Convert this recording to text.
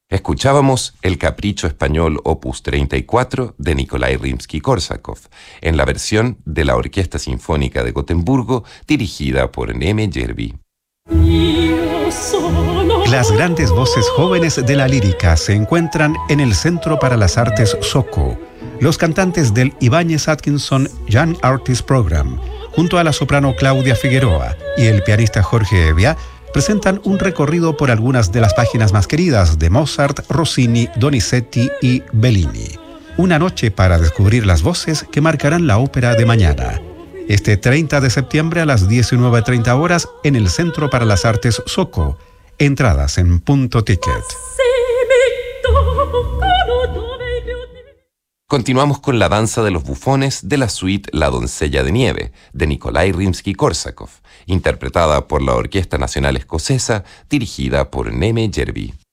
Escuchábamos El Capricho Español Opus 34 de Nikolái Rimski-Kórsakov, en la versión de la Orquesta Sinfónica de Gotemburgo, dirigida por Neme Järvi. Las grandes voces jóvenes de la lírica se encuentran en el Centro para las Artes SOCO. Los cantantes del Ibáñez Atkinson Young Artist Program, junto a la soprano Claudia Figueroa y el pianista Jorge Evia, presentan un recorrido por algunas de las páginas más queridas de Mozart, Rossini, Donizetti y Bellini. Una noche para descubrir las voces que marcarán la ópera de mañana. Este 30 de septiembre a las 19:30 horas en el Centro para las Artes SOCO. Entradas en Punto Ticket. Continuamos con la danza de los bufones de la suite La Doncella de Nieve, de Nikolái Rimski-Kórsakov, interpretada por la Orquesta Nacional Escocesa, dirigida por Neme Järvi.